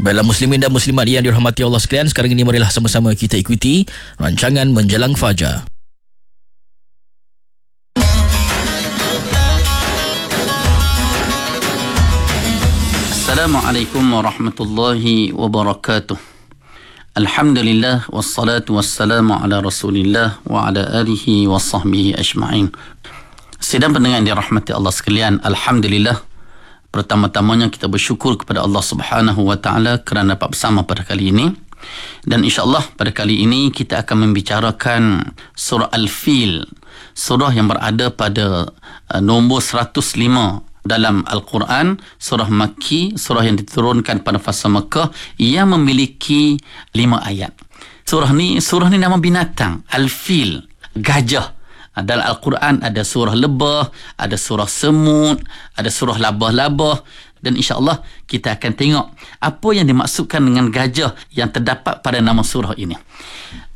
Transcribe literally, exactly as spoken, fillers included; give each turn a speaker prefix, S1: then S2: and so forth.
S1: Baiklah muslimin dan muslimat yang dirahmati Allah sekalian, sekarang ini marilah sama-sama kita ikuti rancangan Menjelang Fajar.
S2: Assalamualaikum warahmatullahi wabarakatuh. Alhamdulillah wassalatu wassalamu ala Rasulillah wa ala alihi wa sahbihi ajma'in. Sidang pendengar yang dirahmati Allah sekalian, alhamdulillah, pertama-tamanya kita bersyukur kepada Allah Subhanahu wa taala kerana dapat bersama pada kali ini. Dan insya-Allah pada kali ini kita akan membicarakan surah Al-Fil, surah yang berada pada uh, nombor seratus lima dalam Al-Quran, surah Makki, surah yang diturunkan pada fasa Makkah, yang memiliki lima ayat. Surah ni surah ni nama binatang, Al-Fil, gajah. Dalam Al-Quran ada surah lebah, ada surah semut, ada surah labah-labah, dan insya-Allah kita akan tengok apa yang dimaksudkan dengan gajah yang terdapat pada nama surah ini.